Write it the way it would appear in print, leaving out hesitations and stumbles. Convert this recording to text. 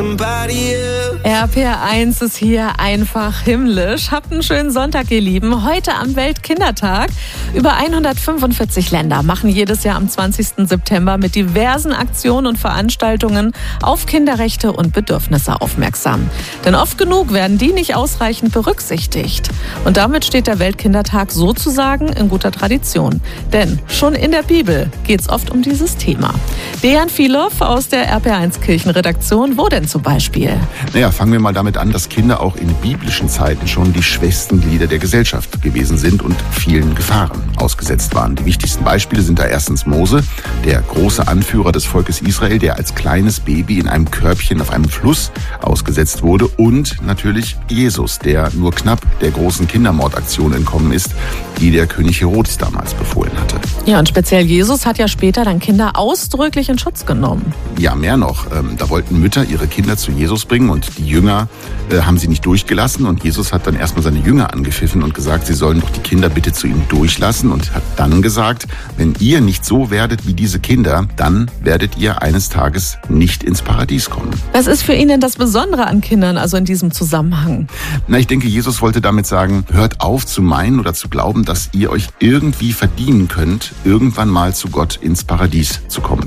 RPR1 ist hier einfach himmlisch. Habt einen schönen Sonntag, ihr Lieben. Heute am Weltkindertag. Über 145 Länder machen jedes Jahr am 20. September mit diversen Aktionen und Veranstaltungen auf Kinderrechte und Bedürfnisse aufmerksam. Denn oft genug werden die nicht ausreichend berücksichtigt. Und damit steht der Weltkindertag sozusagen in guter Tradition. Denn schon in der Bibel geht es oft um dieses Thema. Dejan Filov aus der RPR1 Kirchenredaktion. Wo denn zum Beispiel? Naja, fangen wir mal damit an, dass Kinder auch in biblischen Zeiten schon die schwächsten Glieder der Gesellschaft gewesen sind und vielen Gefahren ausgesetzt waren. Die wichtigsten Beispiele sind da erstens Mose, der große Anführer des Volkes Israel, der als kleines Baby in einem Körbchen auf einem Fluss ausgesetzt wurde, und natürlich Jesus, der nur knapp der großen Kindermordaktion entkommen ist, die der König Herodes damals befohlen hatte. Ja, und speziell Jesus hat ja später dann Kinder ausdrücklich in Schutz genommen. Ja, mehr noch. Da wollten Mütter ihre Kinder zu Jesus bringen und die Jünger haben sie nicht durchgelassen. Und Jesus hat dann erstmal seine Jünger angepfiffen und gesagt, sie sollen doch die Kinder bitte zu ihm durchlassen, und hat dann gesagt, wenn ihr nicht so werdet wie diese Kinder, dann werdet ihr eines Tages nicht ins Paradies kommen. Was ist für ihn denn das Besondere an Kindern, also in diesem Zusammenhang? Na, ich denke, Jesus wollte damit sagen, hört auf zu meinen oder zu glauben, dass ihr euch irgendwie verdienen könnt, irgendwann mal zu Gott ins Paradies zu kommen.